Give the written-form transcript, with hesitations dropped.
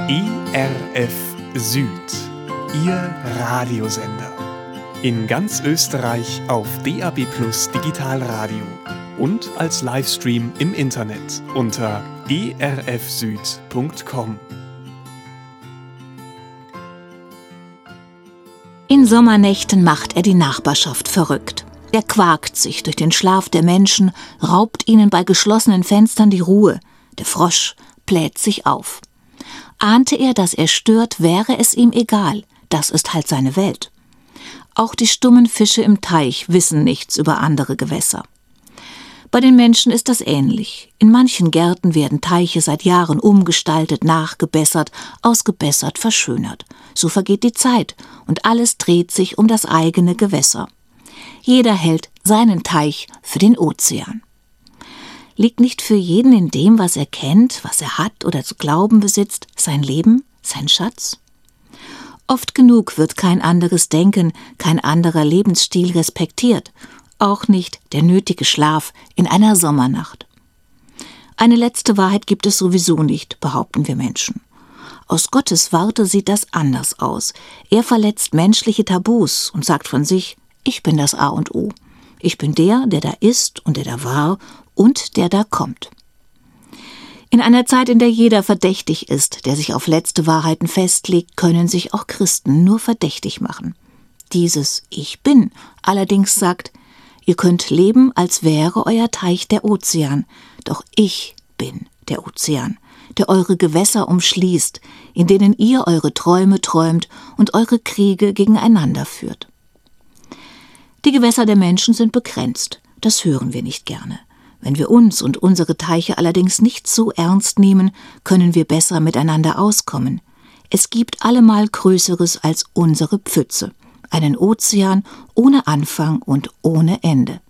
ERF Süd, Ihr Radiosender. In ganz Österreich auf DAB+ Digitalradio und als Livestream im Internet unter erfsüd.com. In Sommernächten macht er die Nachbarschaft verrückt. Er quakt sich durch den Schlaf der Menschen, raubt ihnen bei geschlossenen Fenstern die Ruhe. Der Frosch bläht sich auf. Ahnte er, dass er stört, wäre es ihm egal. Das ist halt seine Welt. Auch die stummen Fische im Teich wissen nichts über andere Gewässer. Bei den Menschen ist das ähnlich. In manchen Gärten werden Teiche seit Jahren umgestaltet, nachgebessert, ausgebessert, verschönert. So vergeht die Zeit und alles dreht sich um das eigene Gewässer. Jeder hält seinen Teich für den Ozean. Liegt nicht für jeden in dem, was er kennt, was er hat oder zu glauben besitzt, sein Leben, sein Schatz? Oft genug wird kein anderes Denken, kein anderer Lebensstil respektiert, auch nicht der nötige Schlaf in einer Sommernacht. Eine letzte Wahrheit gibt es sowieso nicht, behaupten wir Menschen. Aus Gottes Warte sieht das anders aus. Er verletzt menschliche Tabus und sagt von sich: Ich bin das A und O. Ich bin der da ist und der da war und der da kommt. In einer Zeit, in der jeder verdächtig ist, der sich auf letzte Wahrheiten festlegt, können sich auch Christen nur verdächtig machen. Dieses Ich Bin allerdings sagt: Ihr könnt leben, als wäre euer Teich der Ozean, doch ich bin der Ozean, der eure Gewässer umschließt, in denen ihr eure Träume träumt und eure Kriege gegeneinander führt. Die Gewässer der Menschen sind begrenzt, das hören wir nicht gerne. Wenn wir uns und unsere Teiche allerdings nicht so ernst nehmen, können wir besser miteinander auskommen. Es gibt allemal Größeres als unsere Pfütze, einen Ozean ohne Anfang und ohne Ende.